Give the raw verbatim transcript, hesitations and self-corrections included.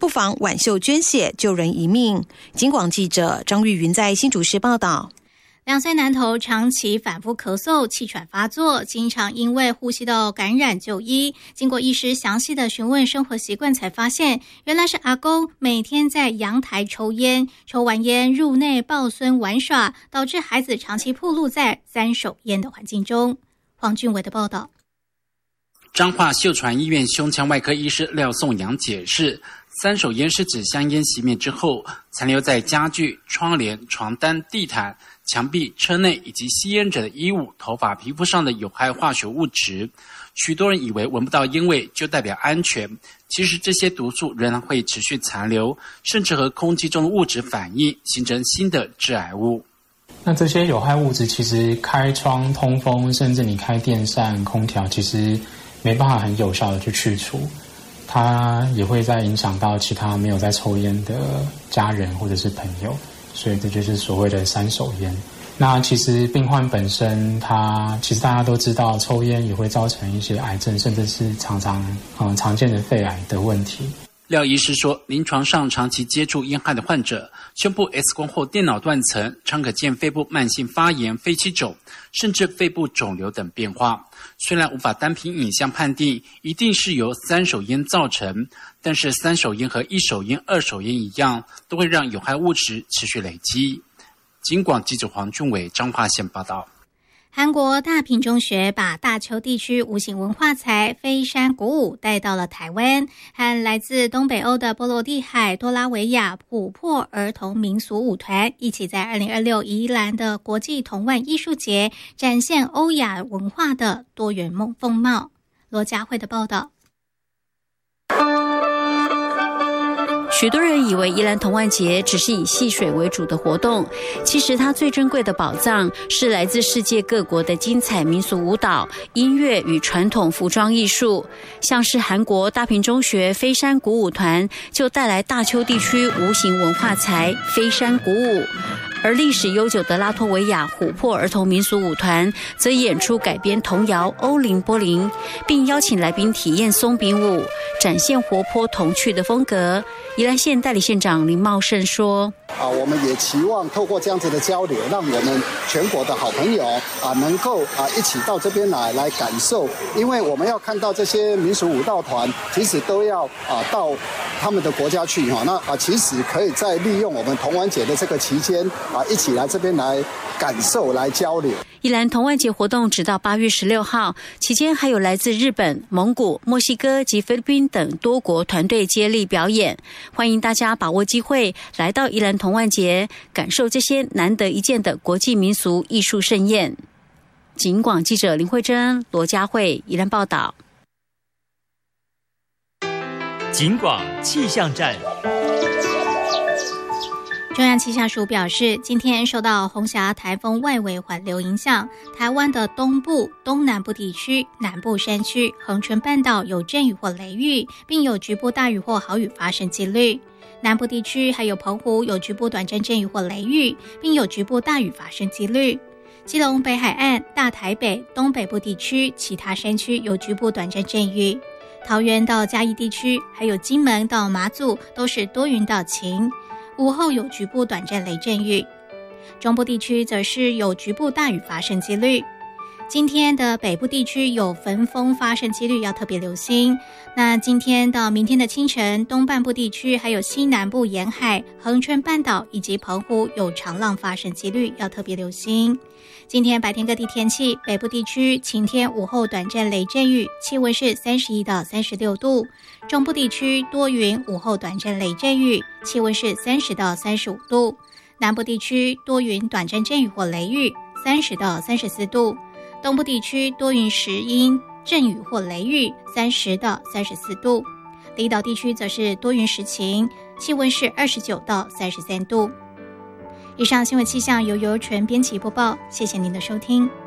妨挽袖捐血，救人一命。警广记者张玉云在新竹市报道。 两岁男童长期反复咳嗽、气喘发作，经常因为呼吸道感染就医。经过医师详细的询问生活习惯，才发现原来是阿公每天在阳台抽烟，抽完烟入内抱孙玩耍，导致孩子长期暴露在三手烟的环境中。黄俊伟的报道。 彰化秀传医院胸腔外科医师廖颂阳解释，三手烟是指香烟熄灭之后残留在家具、窗帘、床单、地毯、墙壁、车内以及吸烟者的衣物、头发、皮肤上的有害化学物质。许多人以为闻不到烟味就代表安全，其实这些毒素仍然会持续残留，甚至和空气中的物质反应，形成新的致癌物。 那这些有害物质其实开窗通风，甚至你开电扇、空调，其实没办法很有效的去去除，它也会再影响到其他没有在抽烟的家人或者是朋友，所以这就是所谓的三手烟。那其实病患本身，他其实大家都知道，抽烟也会造成一些癌症，甚至是常常嗯常见的肺癌的问题。 廖医师说，临床上长期接触烟害的患者，胸部 X 光后电脑断层，常可见肺部慢性发炎、肺气肿，甚至肺部肿瘤等变化。虽然无法单凭影像判定一定是由三手烟造成，但是三手烟和一手烟、二手烟一样，都会让有害物质持续累积。警广记者黄俊伟彰化县报道。 韩国大平中学把大邱地区无形文化财飞山鼓舞带到了台湾，和来自东北欧的波罗的海多拉维亚琥珀儿童民俗舞团一起在二零二六宜兰的国际童玩艺术节展现欧亚文化的多元风貌。罗佳慧的报道。 许多人以为宜兰童玩节只是以戏水为主的活动，其实它最珍贵的宝藏是来自世界各国的精彩民俗舞蹈、音乐与传统服装艺术。像是韩国大平中学飞山鼓舞团就带来大邱地区无形文化财飞山鼓舞，而历史悠久的拉脱维亚琥珀儿童民俗舞团则演出改编童谣《欧林波林》，并邀请来宾体验松饼舞，展现活泼童趣的风格。宜兰县代理县长林茂盛说： 啊，我们也期望透过这样子的交流，让我们全国的好朋友啊，能够啊一起到这边来来感受，因为我们要看到这些民俗舞蹈团，其实都要啊到他们的国家去哈，那啊其实可以在利用我们童玩节的这个期间啊，一起来这边来感受、来交流。 宜兰童玩节活动直到八月十六号，期间还有来自日本、蒙古、墨西哥及菲律宾等多国团队接力表演，欢迎大家把握机会来到宜兰童玩节，感受这些难得一见的国际民俗艺术盛宴。警广记者林慧珍、罗佳慧宜兰报道。 警广气象站。 中央气象署表示，今天受到红霞台风外围环流影响，台湾的东部、东南部地区、南部山区、恒春半岛有阵雨或雷雨，并有局部大雨或豪雨发生几率。南部地区还有澎湖有局部短暂阵雨或雷雨，并有局部大雨发生几率。基隆北海岸、大台北、东北部地区、其他山区有局部短暂阵雨。桃园到嘉义地区，还有金门到马祖都是多云到晴。午后有局部短暂雷阵雨，中部地区则是有局部大雨发生几率。今天的北部地区有焚风发生几率，要特别留心。那今天到明天的清晨，东半部地区还有西南部沿海、恒春半岛以及澎湖有长浪发生几率，要特别留心。今天白天各地天气，北部地区晴天，午后短暂雷阵雨，气温是三十一到三十六度。中部地区多云，午后短暂雷阵雨，气温是三十到三十五度。南部地区多云，短暂阵雨或雷雨，三十到三十四度。东部地区多云时阴，阵雨或雷雨，三十到三十四度。离岛地区则是多云时晴，气温是二十九到三十三度。以上新闻气象由尤纯编辑播报，谢谢您的收听。